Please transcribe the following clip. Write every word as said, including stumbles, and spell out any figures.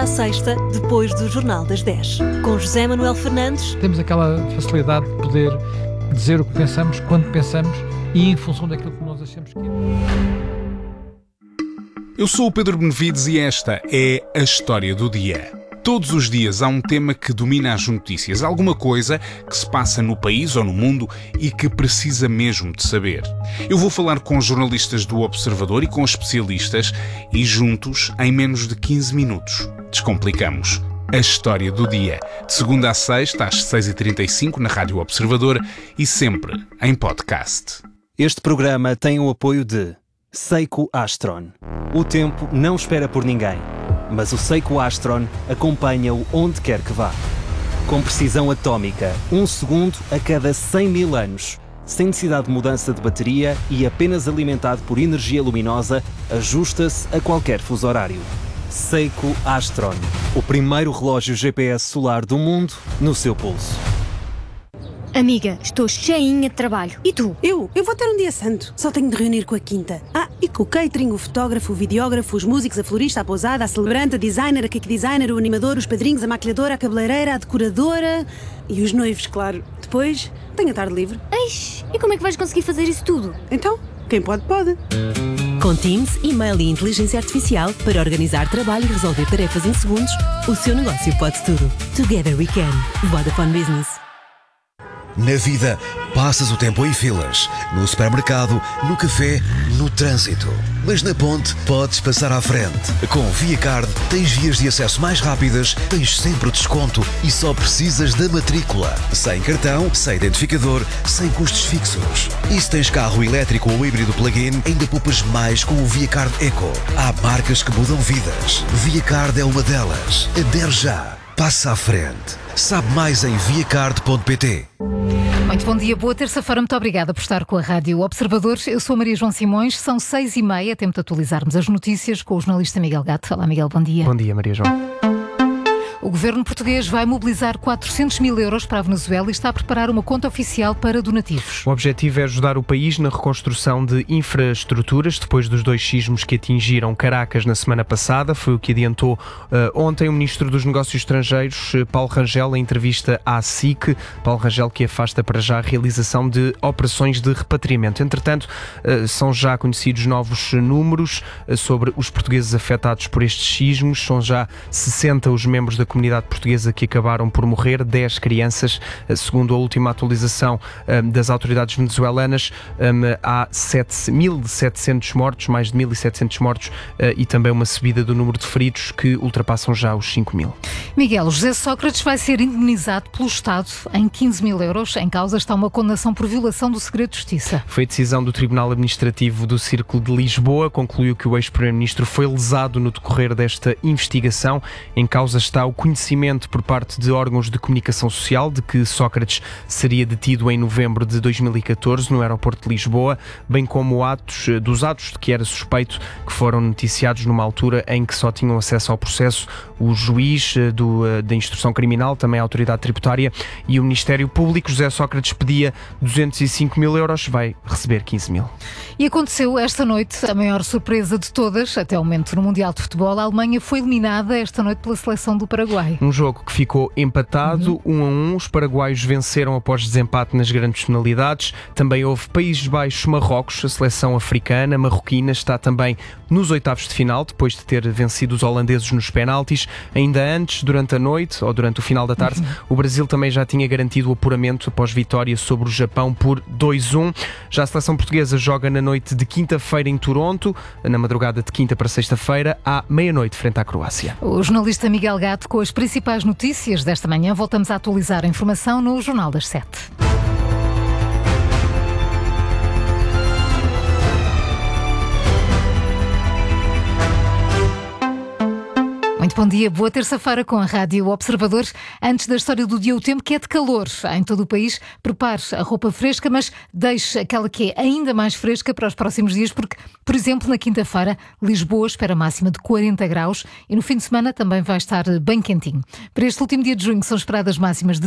à sexta, depois do Jornal das dez. Com José Manuel Fernandes. Temos aquela facilidade de poder dizer o que pensamos, quando pensamos e em função daquilo que nós achamos que é. Eu sou o Pedro Benevides e esta é a História do Dia. Todos os dias há um tema que domina as notícias, alguma coisa que se passa no país ou no mundo e que precisa mesmo de saber. Eu vou falar com jornalistas do Observador e com especialistas e juntos, em menos de quinze minutos, descomplicamos a História do Dia. De segunda a sexta, às seis e trinta e cinco, na Rádio Observador e sempre em podcast. Este programa tem o apoio de Seiko Astron. O tempo não espera por ninguém, mas o Seiko Astron acompanha-o onde quer que vá. Com precisão atómica, um segundo a cada cem mil anos. Sem necessidade de mudança de bateria e apenas alimentado por energia luminosa, ajusta-se a qualquer fuso horário. Seiko Astron, o primeiro relógio G P S solar do mundo no seu pulso. Amiga, estou cheinha de trabalho. E tu? Eu? Eu vou ter um dia santo. Só tenho de reunir com a quinta. Ah, e com o catering, o fotógrafo, o videógrafo, os músicos, a florista, a pousada, a celebrante, a designer, a cake designer, o animador, os padrinhos, a maquilhadora, a cabeleireira, a decoradora e os noivos, claro. Depois, tenho a tarde livre. Eish, e como é que vais conseguir fazer isso tudo? Então, quem pode, pode. Com Teams, e-mail e inteligência artificial para organizar trabalho e resolver tarefas em segundos, o seu negócio pode tudo. Together we can. Vodafone Business. Na vida, passas o tempo em filas, no supermercado, no café, no trânsito. Mas na ponte, podes passar à frente. Com ViaCard, tens vias de acesso mais rápidas, tens sempre desconto e só precisas da matrícula. Sem cartão, sem identificador, sem custos fixos. E se tens carro elétrico ou híbrido plug-in, ainda poupas mais com o ViaCard Eco. Há marcas que mudam vidas. ViaCard é uma delas. Adere já. Passa à frente. Sabe mais em viacard ponto pt. Muito bom dia, boa terça-feira, muito obrigada por estar com a Rádio Observador. Eu sou a Maria João Simões, são seis e meia, tempo de atualizarmos as notícias com o jornalista Miguel Gato. Olá Miguel, bom dia. Bom dia, Maria João. O governo português vai mobilizar quatrocentos mil euros para a Venezuela e está a preparar uma conta oficial para donativos. O objetivo é ajudar o país na reconstrução de infraestruturas depois dos dois sismos que atingiram Caracas na semana passada. Foi o que adiantou uh, ontem o Ministro dos Negócios Estrangeiros, Paulo Rangel, em entrevista à S I C. Paulo Rangel que afasta para já a realização de operações de repatriamento. Entretanto, uh, são já conhecidos novos números uh, sobre os portugueses afetados por estes sismos. São já sessenta os membros da comunidade portuguesa que acabaram por morrer, dez crianças, segundo a última atualização um, das autoridades venezuelanas. Um, há mil e setecentos mortos, mais de mil e setecentos mortos uh, e também uma subida do número de feridos que ultrapassam já os cinco mil. Miguel, José Sócrates vai ser indenizado pelo Estado em quinze mil euros. Em causa está uma condenação por violação do segredo de justiça. Foi a decisão do Tribunal Administrativo do Círculo de Lisboa. Concluiu que o ex-primeiro-ministro foi lesado no decorrer desta investigação. Em causa está o conhecimento por parte de órgãos de comunicação social de que Sócrates seria detido em novembro de dois mil e catorze no aeroporto de Lisboa, bem como atos, dos atos de que era suspeito, que foram noticiados numa altura em que só tinham acesso ao processo o juiz do, da instrução criminal, também a autoridade tributária e o Ministério Público. José Sócrates pedia duzentos e cinco mil euros, vai receber quinze mil. E aconteceu esta noite a maior surpresa de todas, até o momento no Mundial de Futebol. A Alemanha foi eliminada esta noite pela seleção do Paraguai. Um jogo que ficou empatado, uhum. um a um. Os paraguaios venceram após desempate nas grandes penalidades. Também houve Países Baixos-Marrocos. A seleção africana, marroquina, está também nos oitavos de final, depois de ter vencido os holandeses nos penaltis. Ainda antes, durante a noite, ou durante o final da tarde, uhum. o Brasil também já tinha garantido o apuramento após vitória sobre o Japão por dois a um. Já a seleção portuguesa joga na noite de quinta-feira em Toronto, na madrugada de quinta para sexta-feira, à meia-noite, frente à Croácia. O jornalista Miguel Gato com as principais notícias desta manhã. Voltamos a atualizar a informação no Jornal das Sete. Muito bom dia, boa terça-feira com a Rádio Observador. Antes da história do dia, o tempo que é de calor em todo o país. Prepare a roupa fresca, mas deixe aquela que é ainda mais fresca para os próximos dias, porque, por exemplo, na quinta-feira, Lisboa espera máxima de quarenta graus e no fim de semana também vai estar bem quentinho. Para este último dia de junho são esperadas máximas de